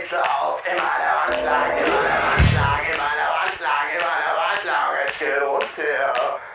Kreislauf. Immer der Wand lang, immer der Wand lang, immer der Wand lang, immer der Wand lang. Es geht runter.